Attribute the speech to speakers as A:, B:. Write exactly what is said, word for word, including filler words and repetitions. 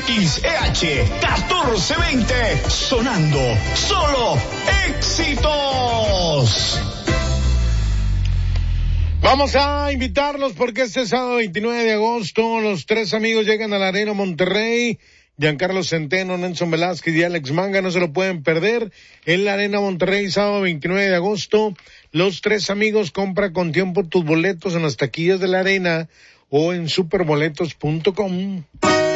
A: X E H catorce veinte, sonando solo éxitos.
B: Vamos a invitarlos porque este sábado veintinueve de agosto los tres amigos llegan a la Arena Monterrey. Giancarlo Centeno, Nelson Velázquez y Alex Manga, no se lo pueden perder. En la Arena Monterrey, sábado veintinueve de agosto, los tres amigos, compra con tiempo tus boletos en las taquillas de la Arena o en superboletos punto com.